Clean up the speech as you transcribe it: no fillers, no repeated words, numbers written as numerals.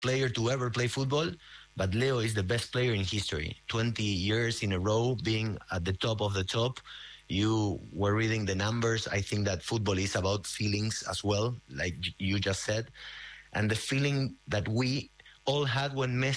player to ever play football, but Leo is the best player in history. 20 years in a row being at the top of the top. You were reading the numbers. I think that football is about feelings as well, like you just said. And the feeling that we all had when Messi